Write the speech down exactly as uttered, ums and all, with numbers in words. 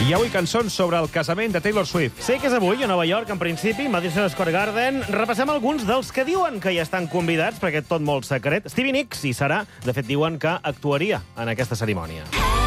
I avui cançons sobre el casament de Taylor Swift. Sé que és avui a Nova York, en principi, Madison Square Garden. Repassem alguns dels que diuen que ja estan convidats, perquè tot molt secret. Stevie Nicks hi serà. De fet, diuen que actuaria en aquesta cerimònia.